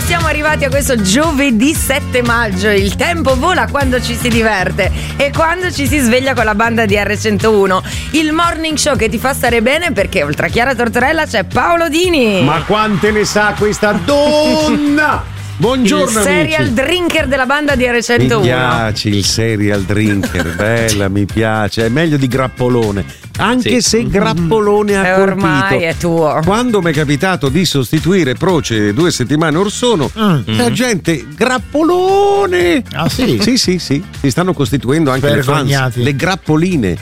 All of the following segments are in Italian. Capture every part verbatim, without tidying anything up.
siamo arrivati a questo giovedì sette maggio. Il tempo vola quando ci si diverte e quando ci si sveglia con la banda di erre centouno. Il morning show che ti fa stare bene, perché oltre a Chiara Tortorella c'è Paolo Dini. Ma quante ne sa questa donna? Buongiorno, il serial amici. Drinker della banda di erre centouno. Mi piace il serial drinker, bella, mi piace. È meglio di Grappolone. Anche sì. se Grappolone ha e colpito. Ormai è tuo. Quando mi è capitato di sostituire Proce due settimane or sono, mm. la gente Grappolone. Ah sì? Sì, sì, sì. Si stanno costituendo anche le fans, le Grappoline.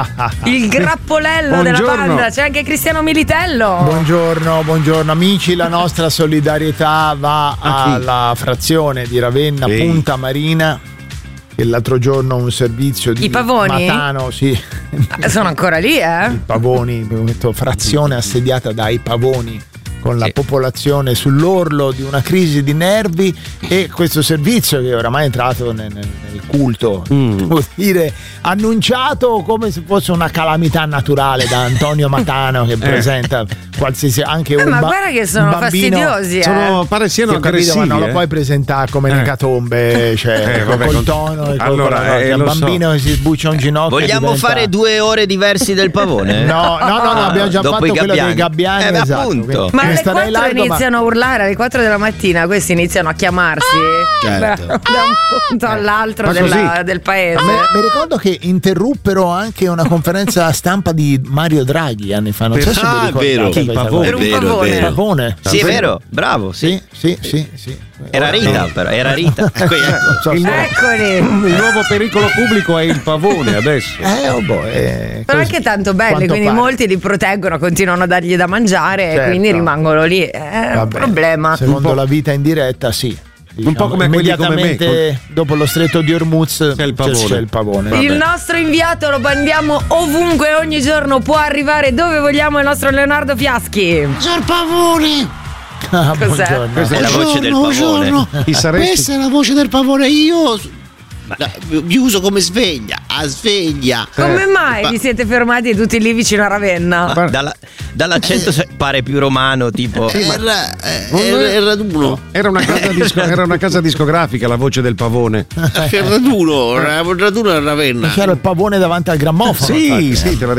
Il grappolello buongiorno. Della banda, c'è anche Cristiano Militello. Buongiorno, buongiorno amici, la nostra solidarietà va alla frazione di Ravenna, sì. Punta Marina. E l'altro giorno un servizio di I pavoni? Matano, sì. Sono ancora lì, eh? I pavoni, detto, frazione assediata dai pavoni, con la sì. popolazione sull'orlo di una crisi di nervi, e questo servizio che oramai è entrato nel, nel culto, mm. devo dire, annunciato come se fosse una calamità naturale da Antonio Matano che eh. presenta qualsiasi anche eh, un ma ba- guarda che sono bambino, fastidiosi, eh. sono, pare siano aggressivi, ma non eh. lo puoi presentare come un'ecatombe, cioè eh, vabbè, col con... tono e allora, col eh, il bambino so. che si sbuccia un ginocchio. Vogliamo diventa... fare due ore diversi del pavone? No, no, no, no, abbiamo già Dopo fatto quello dei gabbiani, eh, esatto. appunto. Ma alle quattro largo, iniziano ma... a urlare, alle quattro della mattina questi iniziano a chiamarsi certo. da un punto all'altro della, del paese. Mi, mi ricordo che interruppero anche una conferenza stampa di Mario Draghi anni fa, non so se ah, vi ricordate. vero. Chi, Pavone? Per un vero, pavone. vero. Pavone. Sì, è vero, bravo, sì. Sì, sì, sì, sì. Era Rita, no. però, era Rita. so, il, Eccoli. il nuovo pericolo pubblico è il pavone adesso. Eh, oh boh, eh, Sono così. anche tanto belli, Quanto quindi pare. molti li proteggono, continuano a dargli da mangiare Certo. e quindi rimangono lì. È un problema. Secondo la vita in diretta, sì. Un po' come quelli come me, immediatamente dopo lo stretto di Hormuz c'è il pavone. C'è il, pavone. Il nostro inviato lo mandiamo ovunque, ogni giorno può arrivare dove vogliamo, il nostro Leonardo Fiaschi. C'è il pavone. Ah, Cos'è? buongiorno. Questa è la Buongiorno, voce del pavone. buongiorno. Chi saresti? Questa è la voce del pavone. Io la- vi uso come sveglia. A sveglia. Come mai Ma- vi siete fermati tutti lì vicino a Ravenna? Ma dalla, dall'accento se- pare più romano, tipo. Era, eh, era, era raduno. Era una, casa disco- era una casa discografica la voce del pavone. Era raduno. Era raduno a Ravenna. C'era il pavone davanti al grammofono. Sì, infatti. sì, te la